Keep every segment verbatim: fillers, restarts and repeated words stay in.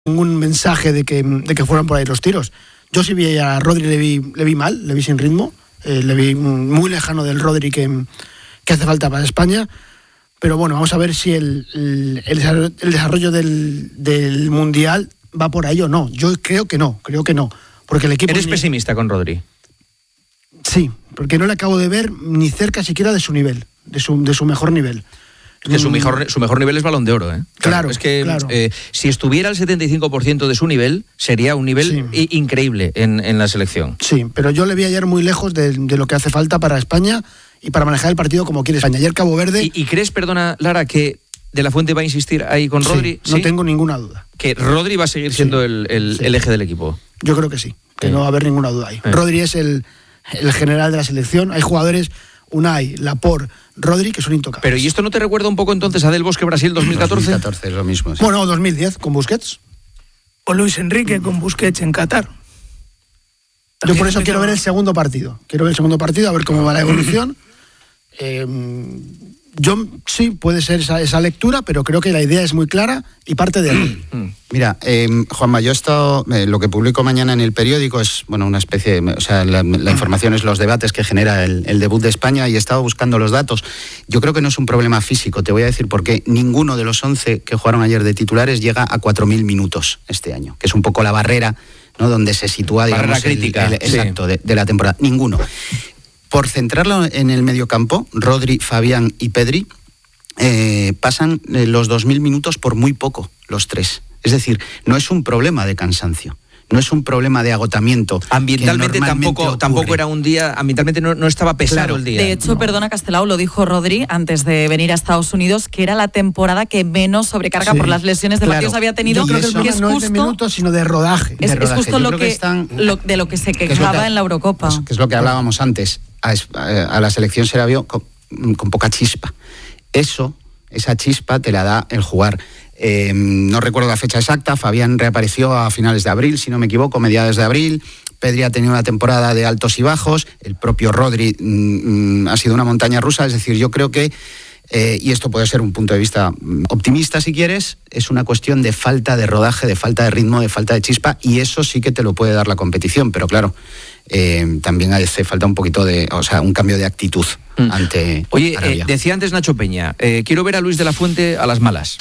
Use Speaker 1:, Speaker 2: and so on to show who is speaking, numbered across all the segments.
Speaker 1: ningún mensaje de que, de que fueran por ahí los tiros. Yo sí vi a Rodri, le vi, le vi mal, le vi sin ritmo, eh, le vi muy lejano del Rodri que, que hace falta para España, pero bueno, vamos a ver si el, el, el desarrollo del, del Mundial va por ahí o no. Yo creo que no, creo que no, porque el equipo...
Speaker 2: ¿Eres ni... pesimista con Rodri?
Speaker 1: Sí, porque no le acabo de ver ni cerca siquiera de su nivel, de su, de su mejor nivel.
Speaker 2: Que su mejor, su mejor nivel es Balón de Oro, ¿eh? Claro,
Speaker 1: claro
Speaker 2: es que
Speaker 1: claro.
Speaker 2: Eh, si estuviera al setenta y cinco por ciento de su nivel, sería un nivel sí. increíble en, en la selección.
Speaker 1: Sí, pero yo le vi ayer muy lejos de, de lo que hace falta para España y para manejar el partido como quiere España. Ayer Cabo Verde...
Speaker 2: ¿Y, y crees, perdona, Lara, que De La Fuente va a insistir ahí con Rodri?
Speaker 1: Sí, no ¿sí? tengo ninguna duda.
Speaker 2: ¿Que Rodri va a seguir siendo sí. el, el, sí. el eje del equipo?
Speaker 1: Yo creo que sí, que sí. no va a haber ninguna duda ahí.
Speaker 2: Sí.
Speaker 1: Rodri es el, el general de la selección. Hay jugadores... Unai, Laporte, Rodri, que son intocables.
Speaker 2: Pero ¿y esto no te recuerda un poco entonces a Del Bosque Brasil dos mil catorce?
Speaker 3: dos mil catorce es lo mismo. Sí.
Speaker 1: Bueno, dos mil diez con Busquets.
Speaker 4: O Luis Enrique con Busquets en Qatar.
Speaker 1: Yo por eso quiero ver el segundo partido. Quiero ver el segundo partido, a ver cómo va la evolución. eh, yo sí, puede ser esa, esa lectura, pero creo que la idea es muy clara y parte de él.
Speaker 3: Mira, eh, Juanma, yo he estado, eh, lo que publico mañana en el periódico es, bueno, una especie, de, o sea, la, la información es los debates que genera el, el debut de España y he estado buscando los datos. Yo creo que no es un problema físico, te voy a decir por qué. Ninguno de los once que jugaron ayer de titulares llega a cuatro mil minutos este año, que es un poco la barrera, ¿no?, donde se sitúa, digamos,
Speaker 2: barrera crítica,
Speaker 3: el, el,
Speaker 2: sí.
Speaker 3: exacto, de, de la temporada. Ninguno. Por centrarlo en el mediocampo, Rodri, Fabián y Pedri eh, pasan eh, los dos mil minutos por muy poco, los tres. Es decir, no es un problema de cansancio, no es un problema de agotamiento.
Speaker 2: Ambientalmente tampoco, tampoco era un día, ambientalmente no, no estaba pesado claro, el día.
Speaker 5: De hecho,
Speaker 2: no.
Speaker 5: perdona, Castelao, lo dijo Rodri antes de venir a Estados Unidos, que era la temporada que menos sobrecarga sí, por las lesiones de claro. partidos había tenido.
Speaker 1: Yo creo que, eso, que es
Speaker 5: no
Speaker 1: justo, es de minutos, sino de rodaje.
Speaker 5: Es,
Speaker 1: de rodaje.
Speaker 5: es justo lo que,
Speaker 3: que están,
Speaker 5: lo, de lo que se quejaba que que, en la Eurocopa.
Speaker 3: Pues, que es lo que hablábamos antes. A, a la selección se la vio con, con poca chispa. Eso, esa chispa te la da el jugar. Eh, no recuerdo la fecha exacta, Fabián reapareció a finales de abril, si no me equivoco, mediados de abril. Pedri ha tenido una temporada de altos y bajos, el propio Rodri mmm, ha sido una montaña rusa, es decir, yo creo que, eh, y esto puede ser un punto de vista optimista si quieres, es una cuestión de falta de rodaje, de falta de ritmo, de falta de chispa, y eso sí que te lo puede dar la competición, pero claro, eh, también hace falta un poquito de, o sea, un cambio de actitud mm. ante
Speaker 2: Oye,
Speaker 3: Arabia.
Speaker 2: Eh, decía antes Nacho Peña, eh, quiero ver a Luis de la Fuente a las malas.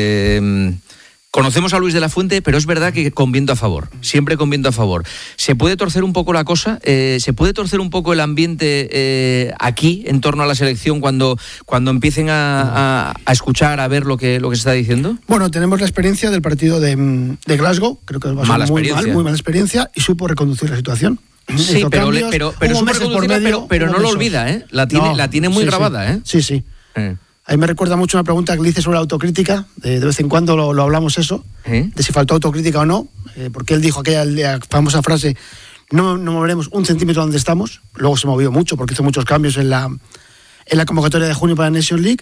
Speaker 2: Eh, conocemos a Luis de la Fuente, pero es verdad que con viento a favor, siempre con viento a favor. ¿Se puede torcer un poco la cosa? Eh, ¿Se puede torcer un poco el ambiente eh, aquí, en torno a la selección, cuando, cuando empiecen a, a, a escuchar, a ver lo que, lo que se está diciendo?
Speaker 1: Bueno, tenemos la experiencia del partido de, de Glasgow, creo que va a ser
Speaker 2: mala
Speaker 1: muy
Speaker 2: experiencia.
Speaker 1: mal, muy mala experiencia, y supo reconducir la situación.
Speaker 2: Sí, pero, le, pero, pero, supo reconducirla, pero, pero no lo olvida, ¿eh? La tiene, no, la tiene muy
Speaker 1: sí,
Speaker 2: grabada,
Speaker 1: sí.
Speaker 2: ¿eh?
Speaker 1: Sí, sí.
Speaker 2: Eh.
Speaker 1: A mí me recuerda mucho una pregunta que le hice sobre la autocrítica, de, de vez en cuando lo, lo hablamos eso, ¿Eh? de si faltó autocrítica o no, eh, porque él dijo aquella famosa frase, no, no moveremos un centímetro donde estamos, luego se movió mucho porque hizo muchos cambios en la, en la convocatoria de junio para la Nations League,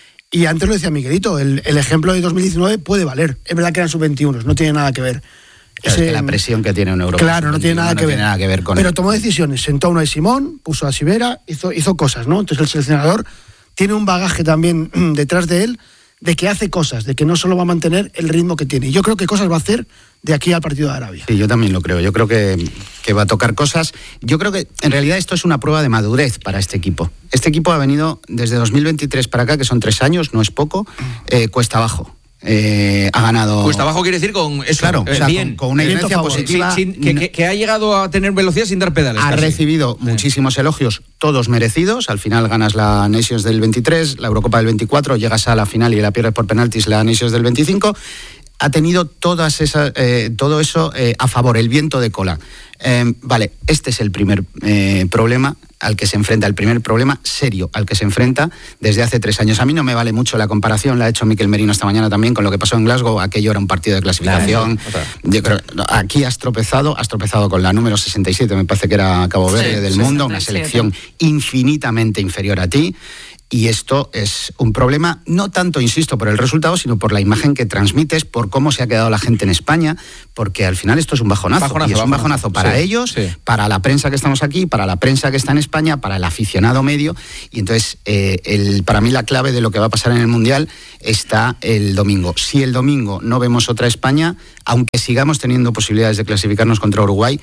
Speaker 1: y antes lo decía Miguelito, el, el ejemplo de dos mil diecinueve puede valer, es verdad que eran sub veintiuno, no tiene nada que ver.
Speaker 3: Claro, Ese, es que la presión que tiene un Europa.
Speaker 1: Claro, no tiene nada,
Speaker 3: no
Speaker 1: que,
Speaker 3: tiene
Speaker 1: ver.
Speaker 3: nada que ver con
Speaker 1: Pero
Speaker 3: él.
Speaker 1: tomó decisiones, sentó a Unai Simón, puso a Sivera, hizo, hizo cosas, ¿no? Entonces el seleccionador tiene un bagaje también detrás de él de que hace cosas, de que no solo va a mantener el ritmo que tiene. Yo creo que cosas va a hacer de aquí al partido de Arabia.
Speaker 3: Sí, yo también lo creo. Yo creo que, que va a tocar cosas. Yo creo que en realidad esto es una prueba de madurez para este equipo. Este equipo ha venido desde dos mil veintitrés para acá, que son tres años, no es poco, eh, cuesta abajo. Eh, ha ganado.
Speaker 2: Cuesta abajo quiere decir con eso,
Speaker 3: claro,
Speaker 2: eh,
Speaker 3: o sea,
Speaker 2: bien,
Speaker 3: con, con una inercia positiva.
Speaker 2: Sin, sin, que, que, que ha llegado a tener velocidad sin dar pedales.
Speaker 3: Ha
Speaker 2: casi.
Speaker 3: recibido sí. muchísimos elogios, todos merecidos. Al final ganas la Nations del veintitrés, la Eurocopa del veinticuatro, llegas a la final y la pierdes por penaltis la Nations del veinticinco. Ha tenido todas esas, eh, todo eso eh, a favor, el viento de cola. Eh, vale, este es el primer eh, problema al que se enfrenta, el primer problema serio al que se enfrenta desde hace tres años. A mí no me vale mucho la comparación, la ha hecho Mikel Merino esta mañana también con lo que pasó en Glasgow. Aquello era un partido de clasificación. Claro, yo creo, aquí has tropezado, has tropezado con la número sesenta y siete, me parece que era Cabo Verde sí, del mundo, una selección infinitamente inferior a ti. Y esto es un problema, no tanto, insisto, por el resultado, sino por la imagen que transmites, por cómo se ha quedado la gente en España, porque al final esto es un bajonazo. bajonazo y es un bajonazo, bajonazo para sí, ellos, sí. para la prensa que estamos aquí, para la prensa que está en España, para el aficionado medio. Y entonces, eh, el, para mí la clave de lo que va a pasar en el Mundial está el domingo. Si el domingo no vemos otra España, aunque sigamos teniendo posibilidades de clasificarnos contra Uruguay,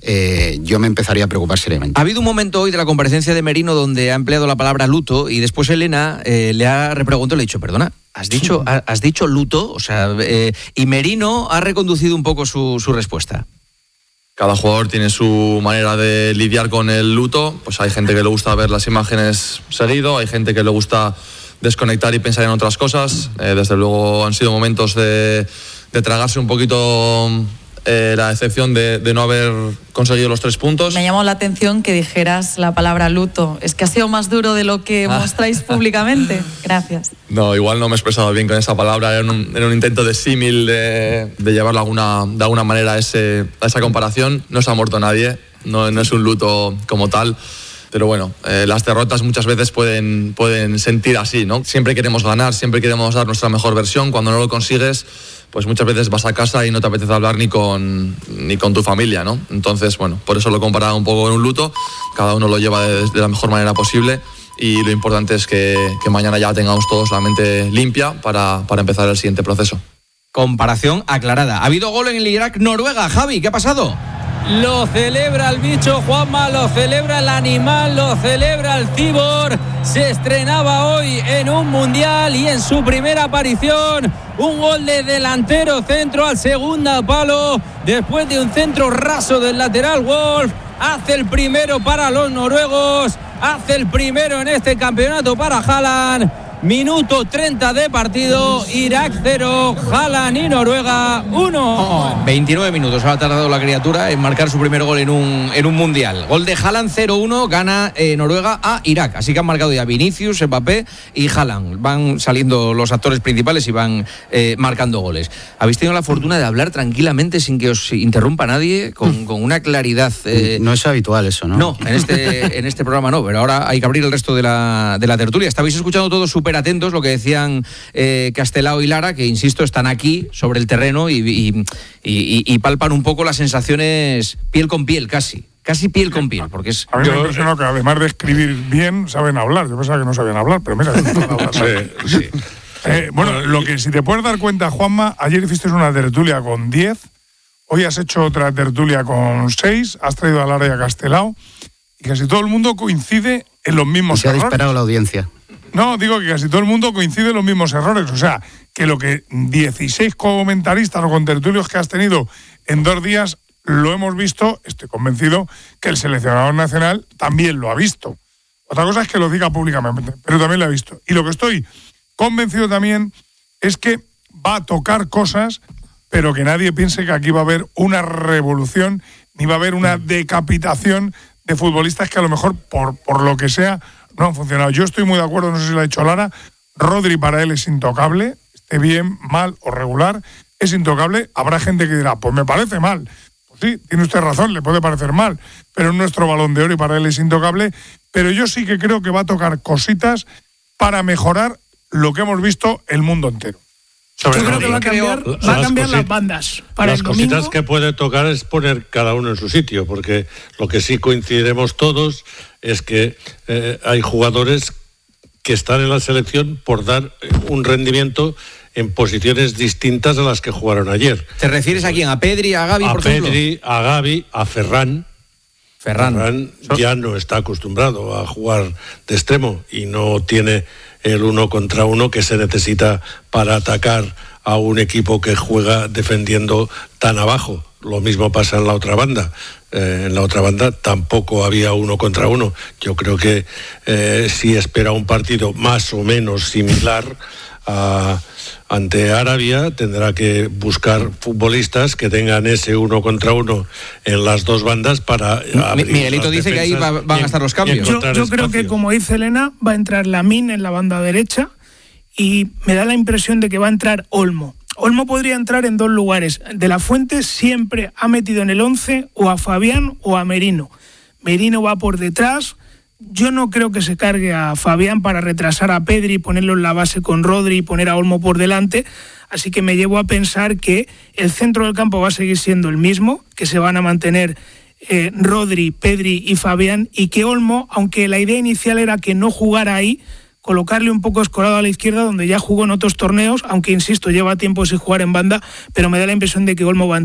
Speaker 3: Eh, yo me empezaría a preocupar seriamente.
Speaker 2: Ha habido un momento hoy de la comparecencia de Merino donde ha empleado la palabra luto y después Elena eh, le ha repreguntado y le ha dicho, perdona, ¿has dicho, sí. has dicho luto? O sea, eh, y Merino ha reconducido un poco su, su respuesta.
Speaker 6: Cada jugador tiene su manera de lidiar con el luto. Pues hay gente que le gusta ver las imágenes seguido, hay gente que le gusta desconectar y pensar en otras cosas. Eh, desde luego han sido momentos de, de tragarse un poquito eh, la decepción de, de no haber conseguido los tres puntos.
Speaker 5: Me llamó la atención que dijeras la palabra luto. ¿Es que ha sido más duro de lo que ah. mostráis públicamente? Gracias.
Speaker 6: No, igual no me he expresado bien con esa palabra. Era un, era un intento de símil, de, de llevarlo alguna, de alguna manera a, ese, a esa comparación. No se ha muerto nadie, no, no es un luto como tal. Pero bueno, eh, las derrotas muchas veces pueden, pueden sentir así, ¿no? Siempre queremos ganar, siempre queremos dar nuestra mejor versión. Cuando no lo consigues, pues muchas veces vas a casa y no te apetece hablar ni con, ni con tu familia, ¿no? Entonces, bueno, por eso lo he comparado un poco con un luto. Cada uno lo lleva de, de la mejor manera posible y lo importante es que, que mañana ya tengamos todos la mente limpia para, para empezar el siguiente proceso.
Speaker 2: Comparación aclarada. Ha habido gol en el Irak-Noruega. Javi, ¿qué ha pasado?
Speaker 7: Lo celebra el bicho Juanma, lo celebra el animal, lo celebra el cibor. Se estrenaba hoy en un mundial y en su primera aparición un gol de delantero centro al segundo palo después de un centro raso del lateral. Wolf hace el primero para los noruegos, hace el primero en este campeonato para Haaland. Minuto treinta de partido, Irak cero, Haaland y Noruega uno.
Speaker 2: Oh, veintinueve minutos ha tardado la criatura en marcar su primer gol en un, en un mundial. Gol de Haaland cero uno, gana eh, Noruega a Irak. Así que han marcado ya Vinicius, Mbappé y Haaland. Van saliendo los actores principales y van eh, marcando goles. Habéis tenido la fortuna de hablar tranquilamente sin que os interrumpa nadie, con, con una claridad.
Speaker 3: Eh... No es habitual eso, ¿no?
Speaker 2: No, en este, en este programa no, pero ahora hay que abrir el resto de la, de la tertulia. Estabais escuchando todo súper atentos lo que decían eh, Castelao y Lara, que insisto están aquí sobre el terreno y, y, y, y palpan un poco las sensaciones piel con piel casi, casi piel con piel, porque es...
Speaker 8: A mí me impresionó que además de escribir bien saben hablar. Yo pensaba que no sabían hablar, pero mira, saben hablar. Sí, sí. Eh, bueno, lo que si te puedes dar cuenta, Juanma, ayer hiciste una tertulia con diez, hoy has hecho otra tertulia con seis, has traído a Lara y a Castelao y casi todo el mundo coincide en los mismos
Speaker 3: y se
Speaker 8: errores.
Speaker 3: ha disparado la audiencia.
Speaker 8: No, digo que casi todo el mundo coincide en los mismos errores. O sea, que lo que dieciséis comentaristas o contertulios que has tenido en dos días lo hemos visto, estoy convencido que el seleccionador nacional también lo ha visto. Otra cosa es que lo diga públicamente, pero también lo ha visto. Y lo que estoy convencido también es que va a tocar cosas, pero que nadie piense que aquí va a haber una revolución, ni va a haber una decapitación de futbolistas que a lo mejor, por, por lo que sea, no han funcionado. Yo estoy muy de acuerdo, no sé si lo ha dicho Lara, Rodri para él es intocable, esté bien, mal o regular, es intocable. Habrá gente que dirá, pues me parece mal. Pues sí, tiene usted razón, le puede parecer mal, pero es nuestro Balón de Oro y para él es intocable. Pero yo sí que creo que va a tocar cositas para mejorar lo que hemos visto el mundo entero.
Speaker 4: Sobre yo creo que va a cambiar, creo, va a cambiar las, las bandas. Para
Speaker 9: las
Speaker 4: el domingo.
Speaker 9: Cositas que puede tocar es poner cada uno en su sitio, porque lo que sí coincidiremos todos es que eh, hay jugadores que están en la selección por dar un rendimiento en posiciones distintas a las que jugaron ayer.
Speaker 2: ¿Te refieres a quién? ¿A Pedri, a Gavi,
Speaker 9: a
Speaker 2: por
Speaker 9: Pedri,
Speaker 2: ejemplo?
Speaker 9: A Pedri, a Gavi, a Ferran.
Speaker 2: Ferran.
Speaker 9: Ferran ya no está acostumbrado a jugar de extremo y no tiene el uno contra uno que se necesita para atacar a un equipo que juega defendiendo tan abajo. Lo mismo pasa en la otra banda. Eh, en la otra banda tampoco había uno contra uno. Yo creo que eh, si espera un partido más o menos similar a, ante Arabia, tendrá que buscar futbolistas que tengan ese uno contra uno en las dos bandas para...
Speaker 2: Miguelito dice que ahí va, van a estar los cambios.
Speaker 4: Yo, yo creo que, como dice Elena, va a entrar Lamine en la banda derecha y me da la impresión de que va a entrar Olmo. Olmo podría entrar en dos lugares. De la Fuente siempre ha metido en el once o a Fabián o a Merino. Merino va por detrás, yo no creo que se cargue a Fabián para retrasar a Pedri, ponerlo en la base con Rodri y poner a Olmo por delante. Así que me llevo a pensar que el centro del campo va a seguir siendo el mismo, que se van a mantener eh, Rodri, Pedri y Fabián, y que Olmo, aunque la idea inicial era que no jugara ahí, colocarle un poco escorado a la izquierda, donde ya jugó en otros torneos, aunque insisto, lleva tiempo sin jugar en banda, pero me da la impresión de que Olmo va a